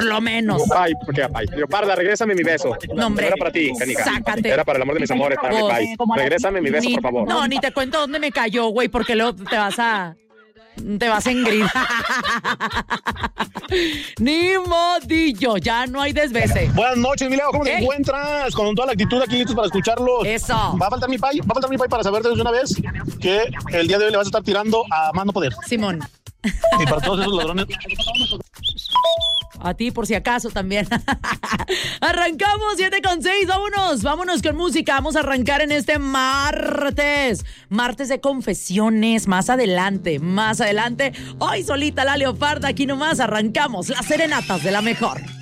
Por lo menos. Ay, ¿por qué, ay? Leoparda, regrésame mi beso. No, hombre. No era para ti, canica. Sácate. Era para el amor de mis amores, para mi Vos. país. Regrésame mi beso, por favor. No, ni te cuento dónde me cayó, güey, porque luego te vas a engrir. Ni modillo, ya no hay desvese. Buenas noches, mi Leo, ¿cómo te Ey. encuentras? Con toda la actitud aquí listos para escucharlos. Eso. Va a faltar mi pay para saber desde una vez que el día de hoy le vas a estar tirando a más no poder. Simón. Y para todos esos ladrones. A ti, por si acaso, también. Arrancamos 7:06. Vámonos con música. Vamos a arrancar en este martes de confesiones. Más adelante. Hoy solita la Leoparda. Aquí nomás arrancamos las serenatas de la mejor.